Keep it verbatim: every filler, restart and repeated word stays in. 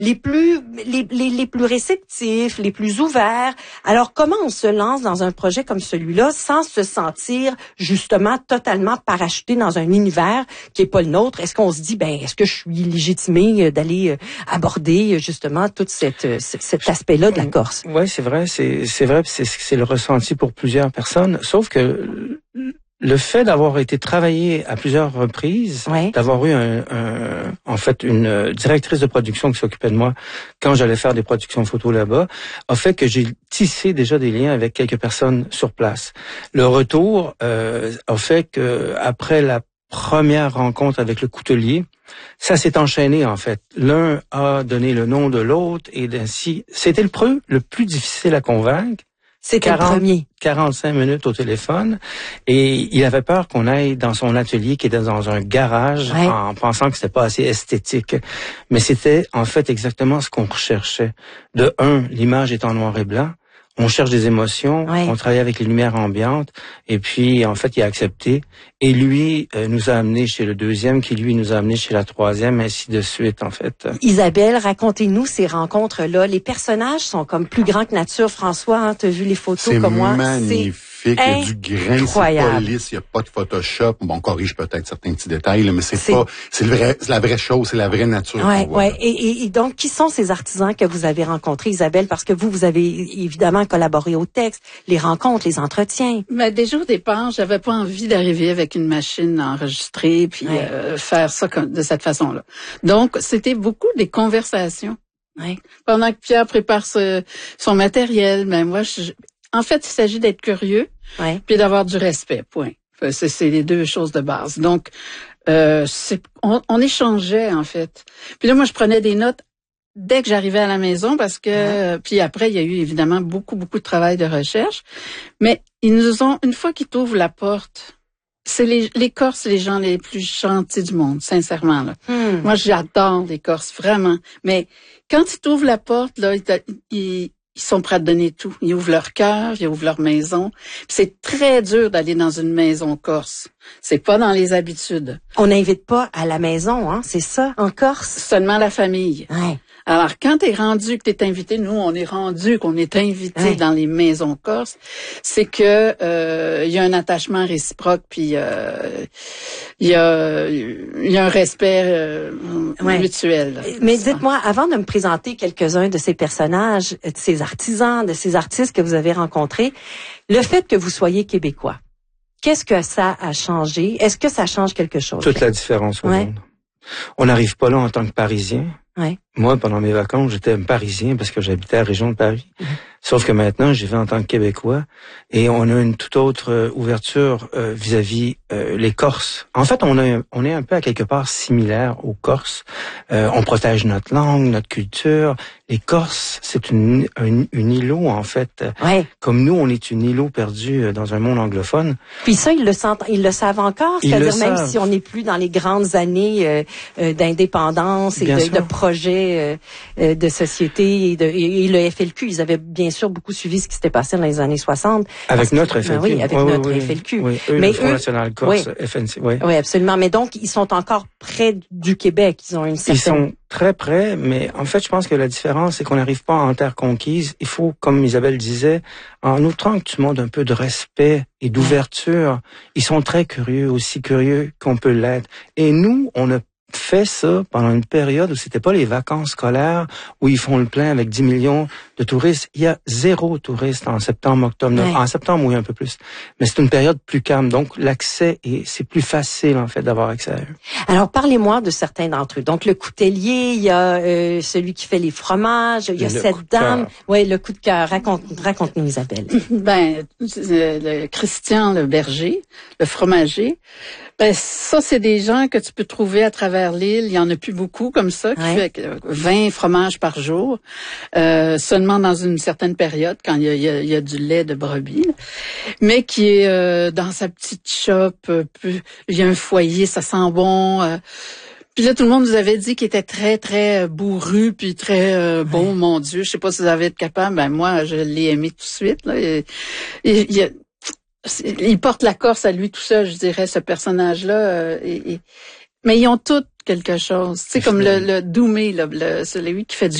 les plus les, les, les plus réceptifs, les plus ouverts. Alors, comment on se lance dans un projet comme celui-là sans se sentir justement totalement parachuté dans un univers qui est pas le nôtre? Est-ce qu'on se dit, ben, est-ce que je suis légitimé d'aller aborder justement tout cette, cet aspect-là de la Corse? Oui, c'est vrai, c'est, c'est vrai, c'est, c'est le ressenti pour plusieurs personnes, sauf que le fait d'avoir été travaillé à plusieurs reprises, ouais. d'avoir eu un, un, en fait une directrice de production qui s'occupait de moi quand j'allais faire des productions photos là-bas, a fait que j'ai tissé déjà des liens avec quelques personnes sur place. Le retour euh, a fait que après la première rencontre avec le coutelier, ça s'est enchaîné en fait. L'un a donné le nom de l'autre et ainsi, c'était le plus, le plus difficile à convaincre. C'était le premier. quarante-cinq minutes au téléphone et il avait peur qu'on aille dans son atelier qui était dans un garage ouais. en pensant que c'était pas assez esthétique. Mais c'était en fait exactement ce qu'on recherchait. De un, l'image est en noir et blanc. On cherche des émotions, ouais. on travaille avec les lumières ambiantes, et puis en fait il a accepté. Et lui euh, nous a amené chez le deuxième, qui lui nous a amené chez la troisième, ainsi de suite en fait. Isabelle, racontez-nous ces rencontres-là. Les personnages sont comme plus grands que nature. François, hein, t'as vu les photos c'est comme moi. Magnifique. Il y a du grain, c'est pas lisse, il n'y a pas de Photoshop. Bon, on corrige peut-être certains petits détails, là, mais c'est, c'est pas, c'est le vrai, c'est la vraie chose, c'est la vraie nature. Ouais, ouais. Et, et, et donc, qui sont ces artisans que vous avez rencontrés, Isabelle? Parce que vous, vous avez évidemment collaboré au texte, les rencontres, les entretiens. Mais déjà au départ, j'avais pas envie d'arriver avec une machine enregistrée puis ouais. euh, faire ça comme, de cette façon-là. Donc, c'était beaucoup des conversations. Ouais. Pendant que Pierre prépare ce, son matériel, ben moi, je, en fait, il s'agit d'être curieux, ouais. puis d'avoir du respect, point. C'est, c'est les deux choses de base. Donc, euh, c'est, on, on échangeait, en fait. Puis là, moi, je prenais des notes dès que j'arrivais à la maison, parce que... Ouais. Puis après, il y a eu évidemment beaucoup, beaucoup de travail de recherche. Mais ils nous ont, une fois qu'ils t'ouvrent la porte, c'est les, les Corses, les gens les plus gentils du monde, sincèrement. Là. Hmm. Moi, j'adore les Corses, vraiment. Mais quand ils t'ouvrent la porte, là, ils... ils Ils sont prêts à donner tout. Ils ouvrent leur cœur, ils ouvrent leur maison. Puis c'est très dur d'aller dans une maison corse. C'est pas dans les habitudes. On n'invite pas à la maison, hein, c'est ça, en Corse? Seulement la famille. Ouais. Alors, quand t'es rendu, que t'es invité, nous, on est rendu, qu'on est invité ouais. dans les maisons corses, c'est que euh, il y a un attachement réciproque, puis euh, il y a il y a un respect euh, ouais. mutuel. Là, mais dites-moi, avant de me présenter quelques-uns de ces personnages, de ces artisans, de ces artistes que vous avez rencontrés, le fait que vous soyez québécois, qu'est-ce que ça a changé? Est-ce que ça change quelque chose? Toute la différence au ouais. monde. On n'arrive pas là en tant que Parisien. Ouais. Moi, pendant mes vacances, j'étais un Parisien parce que j'habitais à la région de Paris. Mmh. Sauf que maintenant, j'y vais en tant que Québécois et on a une toute autre euh, ouverture euh, vis-à-vis euh, les Corses. En fait, on, a, on est un peu à quelque part similaire aux Corses. Euh, on protège notre langue, notre culture. Les Corses, c'est une, une, une îlot, en fait. Ouais. Comme nous, on est une îlot perdue dans un monde anglophone. Puis ça, ils le sentent, ils le savent encore. Ils c'est-à-dire le même savent. Si on n'est plus dans les grandes années euh, euh, d'indépendance et de, de projets euh, de société et, de, et, et le F L Q, ils avaient bien sûr beaucoup suivi ce qui s'était passé dans les années soixante. Avec notre F L Q. Ben oui, avec oui, notre oui, F L Q. Oui, eux, mais le Front eux, national corse, oui, F N C, oui. Oui, absolument. Mais donc, ils sont encore près du Québec. Ils ont une certaine... Ils sont très près, mais en fait, je pense que la différence, c'est qu'on n'arrive pas en terre conquise. Il faut, comme Isabelle disait, en outrant que tu montres un peu de respect et d'ouverture, ils sont très curieux, aussi curieux qu'on peut l'être. Et nous, on a fait ça pendant une période où c'était pas les vacances scolaires où ils font le plein avec dix millions de touristes. Il y a zéro touriste en septembre, octobre, ouais. En septembre, oui, un peu plus. Mais c'est une période plus calme. Donc, l'accès est, c'est plus facile, en fait, d'avoir accès à eux. Alors, parlez-moi de certains d'entre eux. Donc, le coutelier, il y a euh, celui qui fait les fromages, il y a le cette dame. Oui, le coup de cœur. Raconte, raconte-nous, Isabelle. Ben, le Christian, le berger, le fromager. Ben, ça, c'est des gens que tu peux trouver à travers l'île. Il y en a plus beaucoup comme ça, qui ouais. fait vingt fromages par jour, euh, seulement dans une certaine période, quand il y a, il y a, il y a du lait de brebis, mais qui est euh, dans sa petite shop, euh, il y a un foyer, ça sent bon. Euh, Puis là, tout le monde nous avait dit qu'il était très, très bourru, puis très euh, bon, ouais. Mon Dieu. Je sais pas si vous avez été capable. Ben moi, je l'ai aimé tout de suite. Là. Il, il, il, il porte la Corse à lui tout seul, je dirais, ce personnage-là. Euh, et, et, mais ils ont toutes quelque chose. C'est comme le, le Doumé, là, le, celui qui fait du